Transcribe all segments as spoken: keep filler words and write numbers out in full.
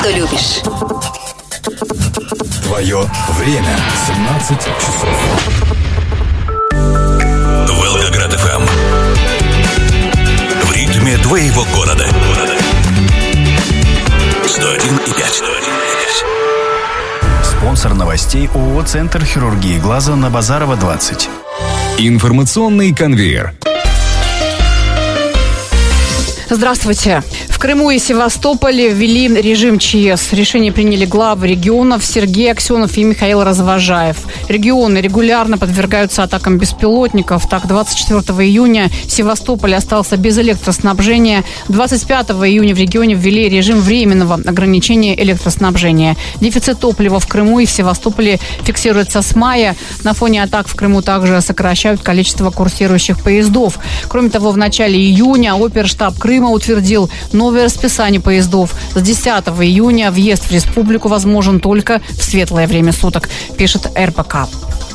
что любишь. Твое время. семнадцать часов. Волгоград эф эм. В ритме твоего города. сто один и пять. Спонсор новостей ООО «Центр хирургии глаза» на Базарова, двадцать. Информационный конвейер. Здравствуйте. В Крыму и Севастополе ввели режим ЧС. Решение приняли главы регионов Сергей Аксенов и Михаил Развожаев. Регионы регулярно подвергаются атакам беспилотников. Так, двадцать четвёртого июня Севастополь остался без электроснабжения. двадцать пятого июня в регионе ввели режим временного ограничения электроснабжения. Дефицит топлива в Крыму и в Севастополе фиксируется с мая. На фоне атак в Крыму также сокращают количество курсирующих поездов. Кроме того, в начале июня оперштаб Крыма утвердил новое расписание поездов. С десятого июня въезд в республику возможен только в светлое время суток, пишет эр бэ ка.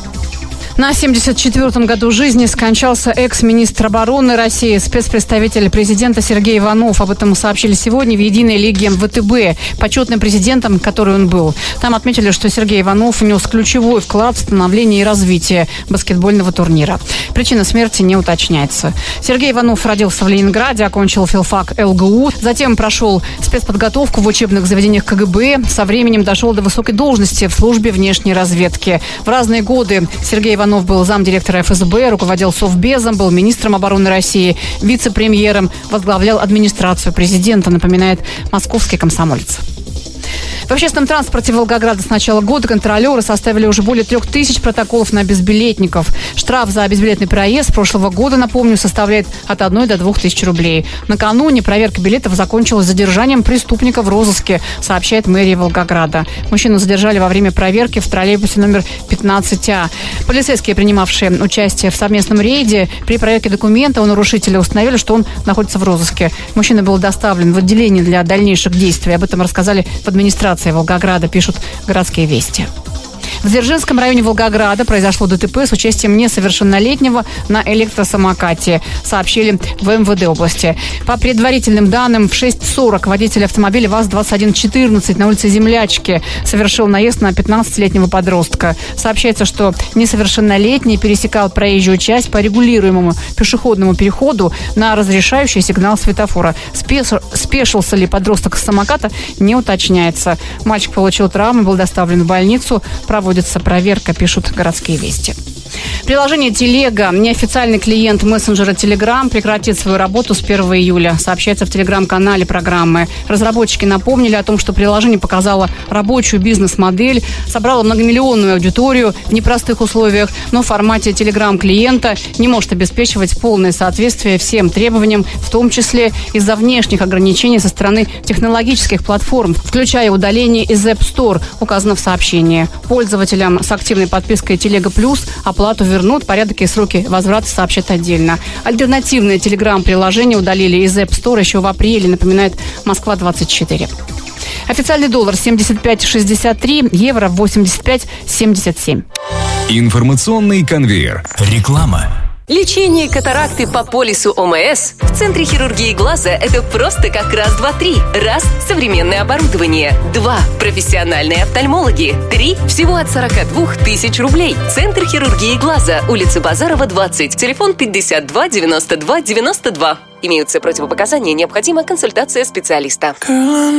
На семьдесят четвёртом году жизни скончался экс-министр обороны России, спецпредставитель президента Сергей Иванов. Об этом сообщили сегодня в Единой лиге вэ тэ бэ, почетным президентом, который он был. Там отметили, что Сергей Иванов внес ключевой вклад в становление и развитие баскетбольного турнира. Причина смерти не уточняется. Сергей Иванов родился в Ленинграде, окончил филфак эл гэ у, затем прошел спецподготовку в учебных заведениях ка гэ бэ. Со временем дошел до высокой должности в службе внешней разведки. В разные годы Сергей Иванов Иванов был замдиректора эф эс бэ, руководил Совбезом, был министром обороны России, вице-премьером, возглавлял администрацию президента, напоминает московский комсомолец. В общественном транспорте Волгограда с начала года контролеры составили уже более трех тысяч протоколов на безбилетников. Штраф за безбилетный проезд прошлого года, напомню, составляет от одной до двух тысяч рублей. Накануне проверка билетов закончилась задержанием преступника в розыске, сообщает мэрия Волгограда. Мужчину задержали во время проверки в троллейбусе номер пятнадцать а. Полицейские, принимавшие участие в совместном рейде, при проверке документа у нарушителя установили, что он находится в розыске. Мужчина был доставлен в отделение для дальнейших действий. Об этом рассказали в администрации Волгограда, пишут городские вести. В Дзержинском районе Волгограда произошло дэ тэ пэ с участием несовершеннолетнего на электросамокате, сообщили в эм вэ дэ области. По предварительным данным, в шесть сорок водитель автомобиля ВАЗ двадцать один четырнадцать на улице Землячки совершил наезд на пятнадцатилетнего подростка. Сообщается, что несовершеннолетний пересекал проезжую часть по регулируемому пешеходному переходу на разрешающий сигнал светофора. Спеш... Спешился ли подросток с самоката, не уточняется. Мальчик получил травмы, был доставлен в больницу. Проводится проверка, пишут городские вести. Приложение «Телега», неофициальный клиент мессенджера Telegram, прекратит свою работу с первого июля, сообщается в телеграм-канале программы. Разработчики напомнили о том, что приложение показало рабочую бизнес-модель, собрало многомиллионную аудиторию в непростых условиях, но в формате Telegram-клиента не может обеспечивать полное соответствие всем требованиям, в том числе из-за внешних ограничений со стороны технологических платформ, включая удаление из App Store, указано в сообщении. Пользователям с активной подпиской «Телега Плюс» оплату вернут, порядок и сроки возврата сообщат отдельно. Альтернативное Telegram-приложение удалили из App Store еще в апреле, напоминает Москва двадцать четыре. Официальный доллар семьдесят пять шестьдесят три, евро восемьдесят пять семьдесят семь. Информационный конвейер. Реклама. Лечение катаракты по полису о эм эс в Центре хирургии глаза – это просто как раз-два-три. Раз – современное оборудование. Два – профессиональные офтальмологи. Три – всего от сорока двух тысяч рублей. Центр хирургии глаза, улица Базарова, двадцать, телефон пятьдесят два девяносто два девяносто два. Имеются противопоказания, необходима консультация специалиста.